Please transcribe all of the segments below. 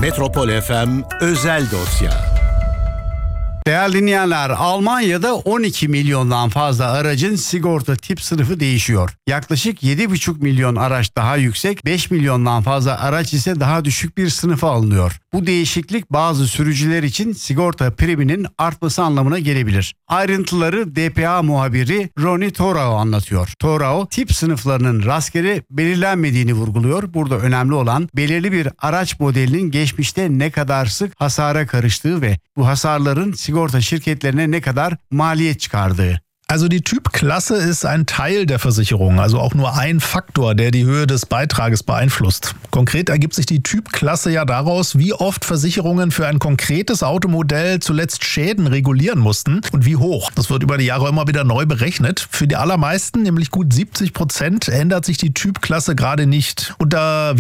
Metropol FM özel dosya. Değerli dinleyenler, Almanya'da 12 milyondan fazla aracın sigorta tip sınıfı değişiyor. Yaklaşık 7,5 milyon araç daha yüksek, 5 milyondan fazla araç ise daha düşük bir sınıfa alınıyor. Bu değişiklik bazı sürücüler için sigorta priminin artması anlamına gelebilir. Ayrıntıları DPA muhabiri Ronnie Thorau anlatıyor. Thorau, tip sınıflarının rastgele belirlenmediğini vurguluyor. Burada önemli olan belirli bir araç modelinin geçmişte ne kadar sık hasara karıştığı ve bu hasarların sigorta şirketlerine ne kadar maliyet çıkardığı. Also die Typklasse ist ein Teil der Versicherung, also auch nur ein Faktor, der die Höhe des Beitrages beeinflusst. Konkret ergibt sich die Typklasse ja daraus, wie oft Versicherungen für ein konkretes Automodell zuletzt Schäden regulieren mussten und wie hoch. Das wird über die Jahre immer wieder neu berechnet. Für die allermeisten, nämlich gut 70%, ändert sich die Typklasse gerade nicht. Unter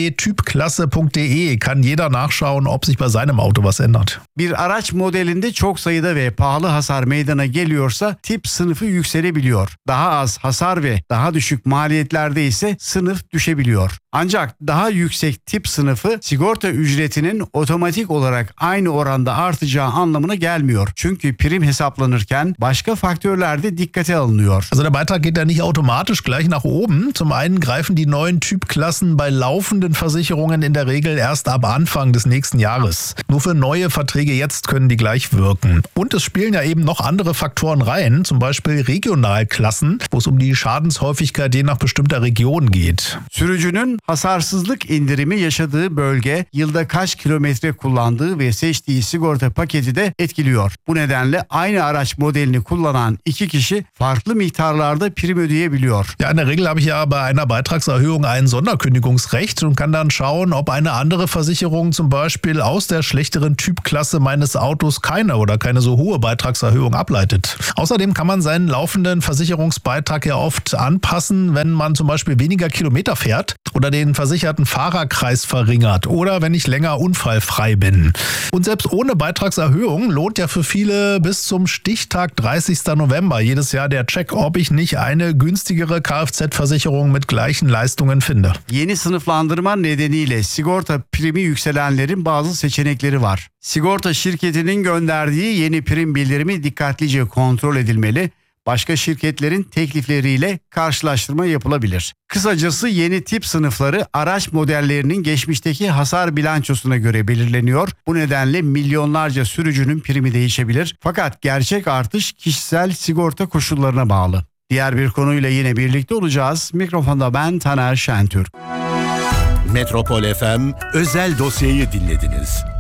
www.typklasse.de kann jeder nachschauen, ob sich bei seinem Auto was ändert. Bir araç modelinde çok sayıda ve pahalı hasar meydana geliyorsa tip sınıfı yükselebiliyor. Daha az hasar ve daha düşük maliyetlerde ise sınıf düşebiliyor. Ancak daha yüksek tip sınıfı sigorta ücretinin otomatik olarak aynı oranda artacağı anlamına gelmiyor. Çünkü prim hesaplanırken başka faktörler de dikkate alınıyor. Also der Beitrag geht ja nicht automatisch gleich nach oben. Zum einen greifen die neuen Typklassen bei laufenden Versicherungen in der Regel erst ab Anfang des nächsten Jahres. Nur für neue Verträge jetzt können die gleich wirken. Und es spielen ja eben noch andere Faktoren rein, zum Beispiel Regionalklassen, wo es um die Schadenshäufigkeit je nach bestimmter Region geht. Sürücünün hasarsızlık indirimi yaşadığı bölge, yılda kaç kilometre kullandığı ve seçtiği sigorta paketi de etkiliyor. Bu nedenle aynı araç modelini kullanan iki kişi farklı miktarlarda prim ödeyebiliyor. Ja, in der Regel habe ich ja bei einer Beitragserhöhung ein Sonderkündigungsrecht und kann dann schauen, ob eine andere Versicherung zum Beispiel aus der schlechteren Typklasse meines Autos keine so hohe Beitragserhöhung ableitet. Außerdem kann man seinen laufenden Versicherungsbeitrag ja oft anpassen, wenn man zum Beispiel weniger Kilometer fährt oder den versicherten Fahrerkreis verringert oder wenn ich länger unfallfrei bin. Und selbst ohne Beitragserhöhung lohnt ja für viele bis zum Stichtag 30. November jedes Jahr der Check, ob ich nicht eine günstigere Kfz-Versicherung mit gleichen Leistungen finde. Yeni sınıflandırma nedeniyle sigorta primi yükselenlerin bazı seçenekleri var. Sigorta şirketinin gönderdiği yeni prim bildirimi dikkatlice kontrol edilmeli. Başka şirketlerin teklifleriyle karşılaştırma yapılabilir. Kısacası yeni tip sınıfları araç modellerinin geçmişteki hasar bilançosuna göre belirleniyor. Bu nedenle milyonlarca sürücünün primi değişebilir. Fakat gerçek artış kişisel sigorta koşullarına bağlı. Diğer bir konuyla yine birlikte olacağız. Mikrofonda ben Taner Şentürk. Metropol FM özel dosyayı dinlediniz.